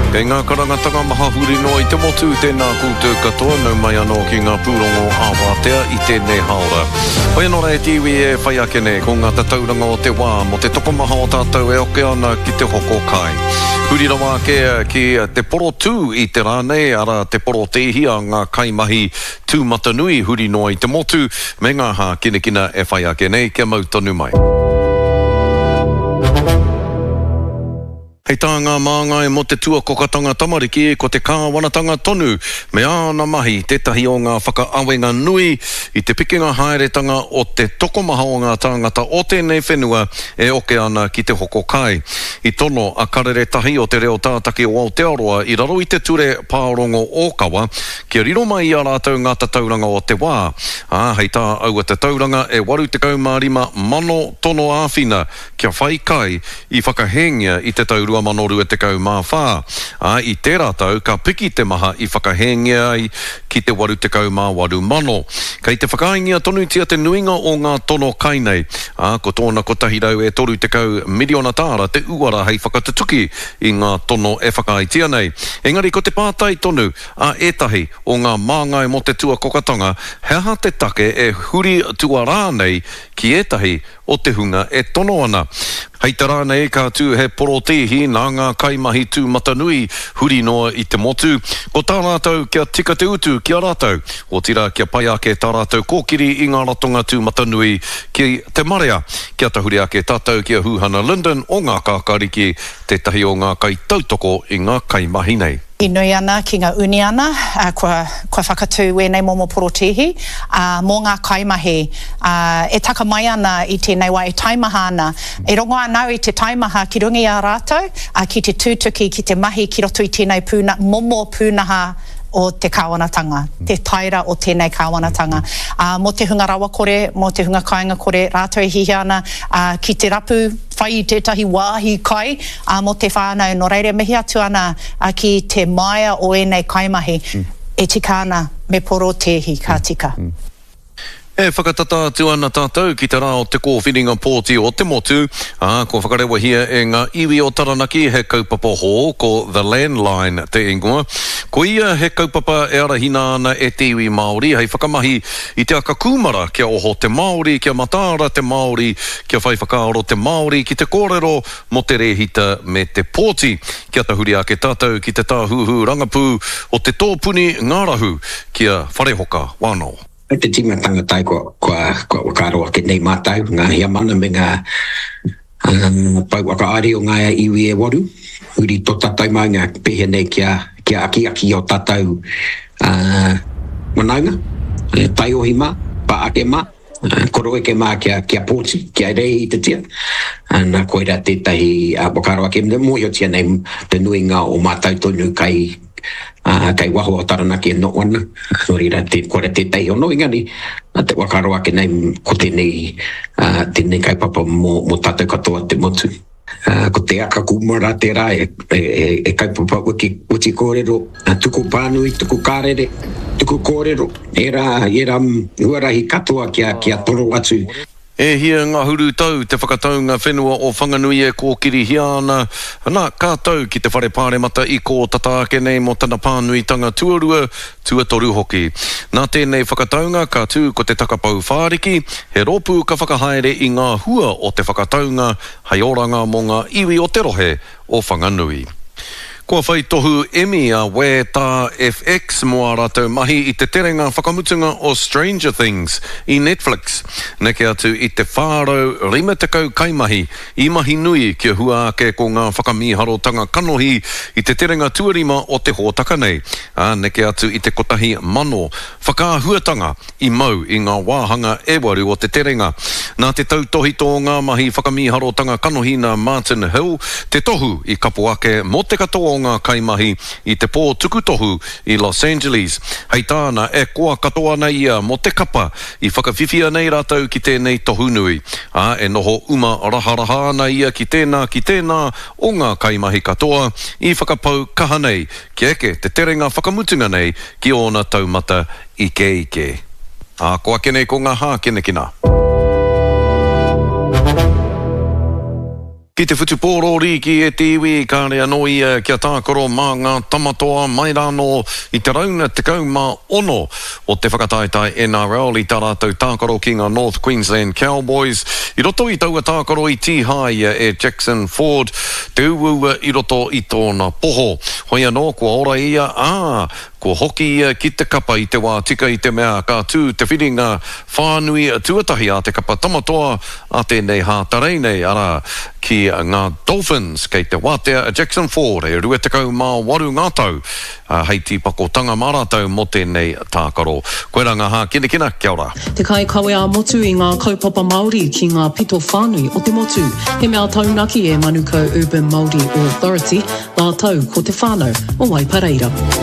Kei ngā karangatanga maha huri no I te motu tēnā koutou katoa nau mai anō ki ngā pūrongo āwātea I tēnei haora. Hoi anō rei tiwi e whai ake nei ko ngā tauranga o te wā mo te tokomaha o tātou e oke ana ki te hoko kai. Huri rawa ki te poro tū I te rānei ara te poro tehia ngā kaimahi tūmata nui huri no I te motu me ngā hā kinekina e whai ake nei kia mau tonu mai. Hei tā ngā māngai mo te tua kokatanga tamariki ko te kāwanatanga tonu me āna mahi tētahi o ngā whakaawenga nui I te pikinga haeretanga o te tokomaha o ngā tāngata o tēnei whenua e oke ana ki te hoko kai. I tono a karere tahi o te reo tātaki o Aotearoa I raro I te ture pārongo Ōkawa kia riro mai I a rātou ngā tauranga o te wā. Hei tā aua te tauranga e 85 mano tono āwhina kia whai kai I whakahengia I te taurua manoru e te kau mā whā. I tērā tau, ka piki te maha I whakahengia ai ki te 88 mano. Kei te whakaingia tonu tia te nuinga o ngā tono kainei. Ko tōna kotahi rau e toru te kau miliona tāra te uara hei whakatutuki I ngā tono e whakaitia nei. Engari ko te pātai tonu a etahi o ngā māngai mo te tua kokatanga, hea te take e huri tua rānei ki etahi o te hunga e tono ana. Hei te rānei ka tū he porotehi nā ngā kaimahi tūmata nui huri noa I te motu. Ko tā rātou kia tika te utu kia rātou. O tira kia pai ake tā rātou kōkiri I ngā ratonga tūmata nui ki te marea. Kia tahuri ake tātou kia Huhana Linden o ngā kākariki tētahi o ngā kai tautoko I ngā kaimahi nei. I nui ana ki ngā uni ana, kua whakatū nei momo porotehi, mō ngā kaimahi. E taka mai ana I tēnei wā e taimaha ana. E rongo anau I te taimaha ki rungi a rātou, ki te tūtuki, ki te mahi, ki roto I tēnei momo pūnaha o te kāwanatanga, te taira o tēnei kāwanatanga. Mo te hunga rawa kore, mo te hunga kāinga kore, rātou e hihi ana ki te rapu whai I tētahi wāhi kai, mo te whānau no reire mihi atu ana ki te maia o enei kaimahi, e tika ana me porotehi ka tika. E whakatata atu ana tātou ki te rā o te kōwhiringa pōti o te motu. Ko whakarewa hia e ngā iwi o Taranaki he kaupapa ho ko The Landline te ingoa. Ko ia he kaupapa e arahina ana e te iwi Māori hei whakamahi I te aka kūmara kia oho te Māori, kia matāra te Māori, kia whai whakaaro te Māori ki te kōrero mo te rehita me te pōti. Kia tahuri ake tātou ki te tāhuhu rangapū o te tōpuni ngārahu kia wharehoka wānau. Te tima tangatai ko wakaroa ke nei mātau, ngā hia mana me ngā pau wakaari o ngā iwi e waru. Uri tō tātou mai ngā pehe nei kia aki o tātou manaunga, tai ohi mā, pa ake mā, koro eke mā kia pōti, kia rei I te tia. Nā koera tētahi wakaroa ke mne mo io tia nei te nuinga o mātau tonu kai waho o Taranaki e no wana. Nori ra kore tētai o no ingani te wakaroa ke nei ko tēnei kaipapa mo tātou katoa te motu. Ko te aka kumara te rā e kaipapa uti kōrero, tuku pānui, tuku kārere, tuku kōrero. E rā huarahi katoa kia toro atu. E hia ngā huru tau te whakataunga whenua o whanganui e kōkiri hiana. Nā, kā tau ki te whare pāremata I kō tataake nei mo tana pānuitanga tuarua, tuatoru hoki. Nā tēnei whakataunga ka tū ko te takapau whāriki, he rōpū ka whakahaere I ngā hua o te whakataunga, hei oranga mo ngā iwi o te rohe o whanganui. Kua whai tohu Emmy a we tā FX mo a rātou mahi I te terenga whakamutunga o Stranger Things I Netflix. Neke atu I te whārau rima te kau kaimahi I mahi nui kia hua ake ko ngā whakamiharotanga kanohi I te terenga tuarima o te hōtaka nei. Neke atu I te kotahi mano whakahuatanga I mau I ngā wāhanga e waru o te terenga. Nā te tautohi tō ngā mahi whakamiharotanga kanohi na Martin Hill, te tohu I kapu ake mo te katoa ngā kaimahi I te pō tukutohu I Los Angeles. Hei tāna e koa katoa nei ia mo te kapa I whakawhiwhia nei rātou ki tēnei tohu nui. E noho uma raharaha ana ia ki tēnā o ngā kaimahi katoa I whakapau kaha nei ki eke te terenga whakamutunga nei ki ona taumata ike. Ko ake nei ko ngā hā kenekina. Ki te whutupōrori ki e te iwi ka rea noi kia tākoro mā ngā tamatoa mai rāno I te rauna te kauma ono o te whakataetai NRL I tā rātou tākoro ki ngā North Queensland Cowboys. I roto I taua tākoro I tīhai e Jackson Ford, te uua I roto I tōna poho. Hoi anō, kua ora ia, kua hoki ki te kapa I te wā tika I te mea ka tū te whiringa whānui tuatahi a te kapa tamatoa a tēnei hātarei nei ara ki ngā Dolphins kei te wātea Jackson Ford e rua te kau mā waru ngā tau hei tīpako tanga maratau mo tēnei tākaro. Koe rā ngā hā kina, kia ora. Te kai kawe a motu I ngā kaupapa Māori ki ngā pito whānui o te motu. He mea taunaki e Manukau Urban Māori Authority, ngā tau ko te whānau o Waipareira.